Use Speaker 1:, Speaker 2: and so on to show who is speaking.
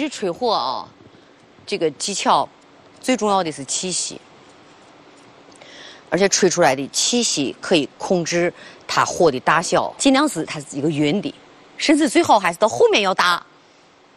Speaker 1: 实吹火啊，这个技巧最重要的是气息，而且吹出来的气息可以控制它火的大小，尽量是它是一个匀的，甚至最好还是到后面要大。